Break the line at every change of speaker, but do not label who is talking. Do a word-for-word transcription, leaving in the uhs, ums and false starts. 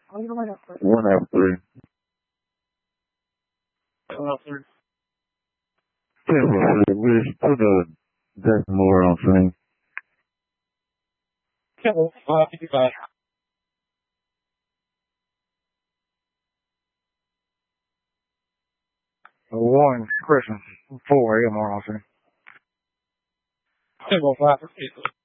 One after three.
One after three.
Ten for three. We just put a Jackson Moore on scene.
Ten for five fifty-five.
One Christmas. Four A M on scene.
Ten for five fifty-five.